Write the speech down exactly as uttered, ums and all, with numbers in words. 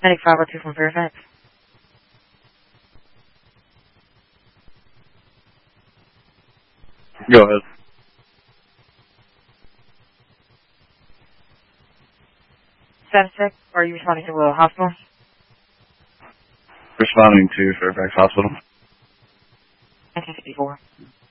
Medic five oh two from Fairfax. Go ahead. Status check. Are you responding to a hospital? Responding to Fairfax Hospital. nineteen fifty-four.